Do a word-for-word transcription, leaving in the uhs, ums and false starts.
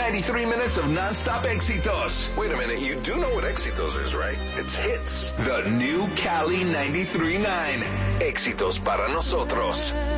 ninety-three minutes of non-stop éxitos. Wait a minute, you do know what éxitos is, right? It's hits. The new Cali ninety-three point nine. Éxitos para nosotros.